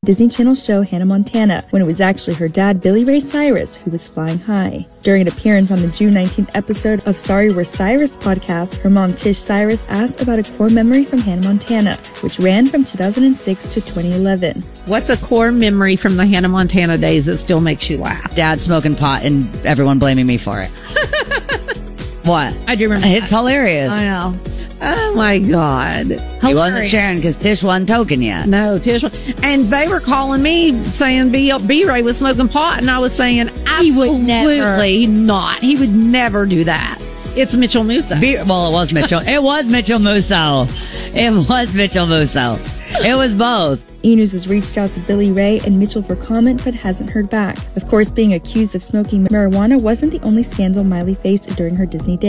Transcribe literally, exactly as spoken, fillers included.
Disney Channel show Hannah Montana, when it was actually her dad, Billy Ray Cyrus, who was flying high. During an appearance on the June nineteenth episode of Sorry We're Cyrus podcast, her mom Tish Cyrus asked about a core memory from Hannah Montana, which ran from two thousand six to twenty eleven. What's a core memory from the Hannah Montana days that still makes you laugh? Dad smoking pot and everyone blaming me for it. What? I do remember. It's that. hilarious. I know. Oh my God. He wasn't sharing because Tish wasn't token yet. No, Tish. And they were calling me saying B. B-Ray was smoking pot, and I was saying absolutely not. He would never do that. It's Mitchell Musso. B- well, it was Mitchell. It was Mitchell Musso. It was Mitchell Musso. It was both. E! News has reached out to Billy Ray and Mitchell for comment, but hasn't heard back. Of course, being accused of smoking marijuana wasn't the only scandal Miley faced during her Disney days.